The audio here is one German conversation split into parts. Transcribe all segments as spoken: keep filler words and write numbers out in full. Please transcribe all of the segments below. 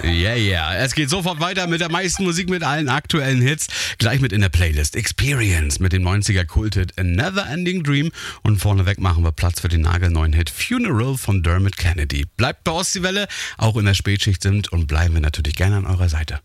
Yeah, yeah. Es geht sofort weiter mit der meisten Musik mit allen aktuellen Hits. Gleich mit in der Playlist Experience mit dem neunziger Kulthit A Never Ending Dream. Und vorneweg machen wir Platz für den nagelneuen Hit Funeral von Dermot Kennedy. Bleibt bei Ostseewelle, auch in der Spätschicht sind und bleiben wir natürlich gerne an eurer Seite.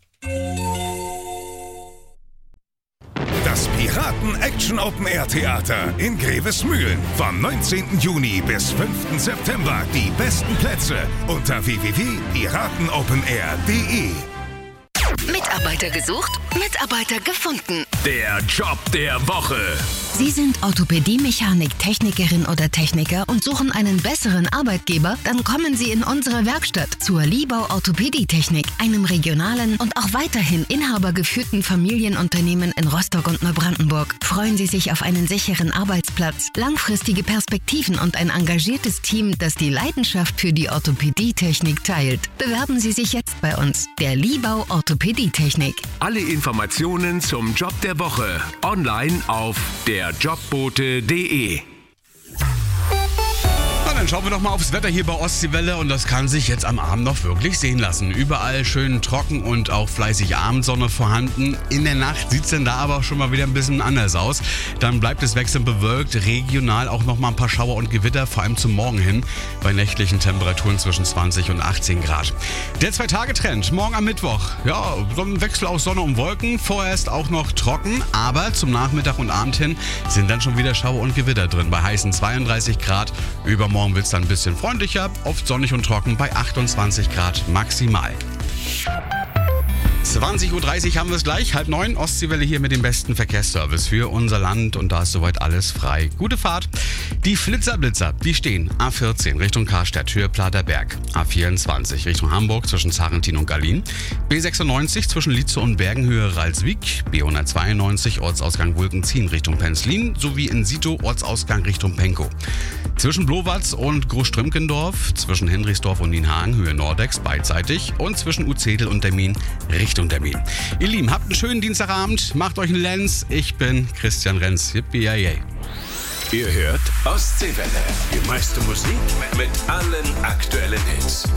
Das Piraten-Action-Open-Air-Theater in Grevesmühlen. Vom neunzehnten Juni bis fünften September. Die besten Plätze unter w w w punkt piratenopenair punkt de. Mitarbeiter gesucht, Mitarbeiter gefunden. Der Job der Woche. Sie sind Orthopädie-Mechanik, Technikerin oder Techniker und suchen einen besseren Arbeitgeber? Dann kommen Sie in unsere Werkstatt zur Liebau Orthopädie-Technik, einem regionalen und auch weiterhin inhabergeführten Familienunternehmen in Rostock und Neubrandenburg. Freuen Sie sich auf einen sicheren Arbeitsplatz, langfristige Perspektiven und ein engagiertes Team, das die Leidenschaft für die Orthopädie-Technik teilt. Bewerben Sie sich jetzt bei uns, der Liebau Orthopädie-Technik. Alle Informationen zum Job der Woche online auf der jobbote punkt de. Dann schauen wir doch mal aufs Wetter hier bei Ostseewelle und das kann sich jetzt am Abend noch wirklich sehen lassen. Überall schön trocken und auch fleißig Abendsonne vorhanden. In der Nacht sieht es dann da aber schon mal wieder ein bisschen anders aus. Dann bleibt es wechselnd bewölkt, regional auch noch mal ein paar Schauer und Gewitter, vor allem zum Morgen hin, bei nächtlichen Temperaturen zwischen zwanzig und achtzehn Grad. Der Zwei-Tage-Trend, morgen am Mittwoch. Ja, so ein Wechsel aus Sonne und Wolken, vorerst auch noch trocken, aber zum Nachmittag und Abend hin sind dann schon wieder Schauer und Gewitter drin, bei heißen zweiunddreißig Grad. Übermorgen wird es dann ein bisschen freundlicher, oft sonnig und trocken bei achtundzwanzig Grad maximal. zwanzig Uhr dreißig haben wir es gleich, halb neun, Ostseewelle hier mit dem besten Verkehrsservice für unser Land und da ist soweit alles frei. Gute Fahrt. Die Flitzerblitzer, die stehen A vierzehn Richtung Karstadt, Höhe Platerberg, A vierundzwanzig Richtung Hamburg zwischen Zarentin und Gallien, B sechsundneunzig zwischen Lietze und Bergen, Höhe Ralswiek, B hundertzweiundneunzig Ortsausgang Wulkenzien Richtung Penzlin sowie in Sito Ortsausgang Richtung Penkow. Zwischen Blowatz und Großstrümkendorf, zwischen Hendrichsdorf und Nienhagen, Höhe Nordex beidseitig und zwischen Uzedel und Termin Richtung Termin. Ihr Lieben, habt einen schönen Dienstagabend, macht euch einen Lenz. Ich bin Christian Renz. Yippie, yay. Ihr hört Ostseewelle. Die meiste Musik mit allen aktuellen Hits.